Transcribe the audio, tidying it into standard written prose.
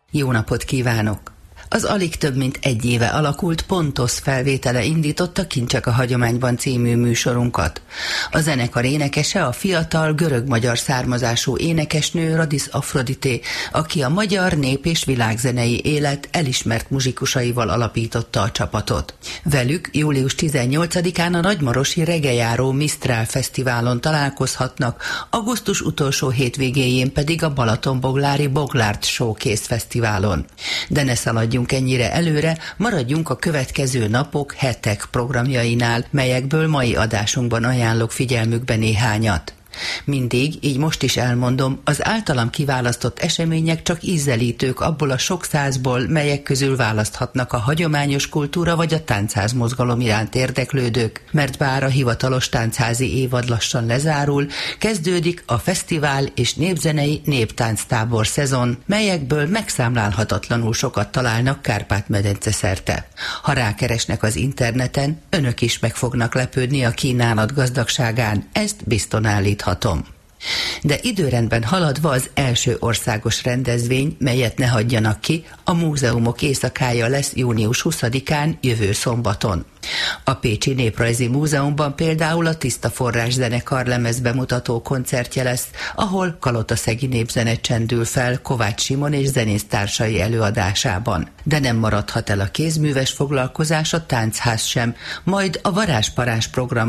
Jó napot kívánok! Az alig több mint egy éve alakult Pontosz felvétele indította Kincsek a hagyományban című műsorunkat. A zenekar énekese a fiatal, görög-magyar származású énekesnő Radisz Afrodité, aki a magyar nép- és világzenei élet elismert muzsikusaival alapította a csapatot. Velük július 18-án a nagymarosi regejáró Misztrál Fesztiválon találkozhatnak, augusztus utolsó hétvégéjén pedig a balatonboglári Boglárd Showcase Fesztiválon. De ne szaladjunk ennyire előre, maradjunk a következő napok, hetek programjainál, melyekből mai adásunkban ajánlok figyelmükbe néhányat. Mindig, így most is elmondom, az általam kiválasztott események csak ízelítők abból a sok százból, melyek közül választhatnak a hagyományos kultúra vagy a táncház mozgalom iránt érdeklődők, mert bár a hivatalos táncházi évad lassan lezárul, kezdődik a fesztivál és népzenei néptánctábor szezon, melyekből megszámlálhatatlanul sokat találnak Kárpát-medence szerte. Ha rákeresnek az interneten, önök is meg fognak lepődni a kínálat gazdagságán, ezt bizton állíthatom. De időrendben haladva az első országos rendezvény, melyet ne hagyjanak ki, a Múzeumok éjszakája lesz június 20-án, jövő szombaton. A Pécsi Néprajzi Múzeumban például a Tiszta Forrás zenekar lemezbemutató koncertje lesz, ahol kalotaszegi népzene csendül fel Kovács Simon és zenésztársai előadásában. De nem maradhat el a kézműves foglalkozás, a táncház sem, majd a varázsparázs program